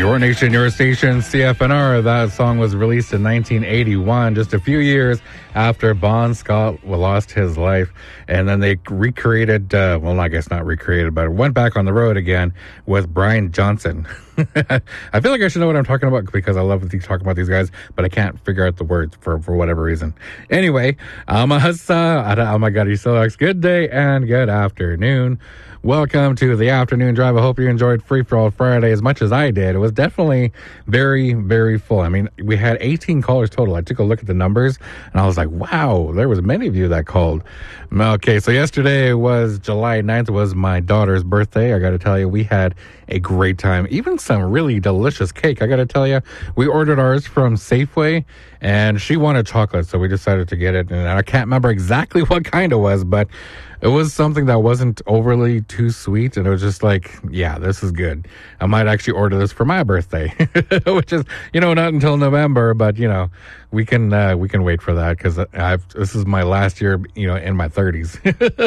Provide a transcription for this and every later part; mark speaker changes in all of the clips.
Speaker 1: Your Nation, Your Station, CFNR. That song was released in 1981, just a few years after Bon Scott lost his life. And then they recreated, well, I guess not recreated, but went back on the road again with Brian Johnson. I feel like I should know what I'm talking about because I love talking about these guys, but I can't figure out the words for whatever reason. Anyway, oh my God, he sucks. Good day and good afternoon. Welcome to the afternoon drive. I hope you enjoyed Free For All Friday as much as I did. It was definitely very, very full. I mean, we had 18 callers total. I took a look at the numbers and I was like, wow, there was many of you that called. Okay, so yesterday was July 9th. It was my daughter's birthday. I got to tell you, we had a great time. Even some really delicious cake. I got to tell you, we ordered ours from Safeway and she wanted chocolate, so we decided to get it. And I can't remember exactly what kind it was, but it was something that wasn't overly too sweet, and it was just like, yeah, this is good. I might actually order this for my birthday, which is, not until November, but, we can wait for that because this is my last year, in my 30s.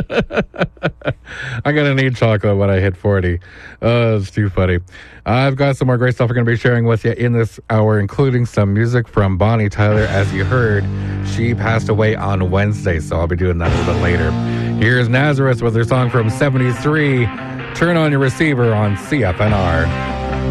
Speaker 1: I'm going to need chocolate when I hit 40. Oh, it's too funny. I've got some more great stuff I'm going to be sharing with you in this hour, including some music from Bonnie Tyler. As you heard, she passed away on Wednesday, so I'll be doing that a little bit later. Here's Nazareth with her song from 73, Turn On Your Receiver on CFNR.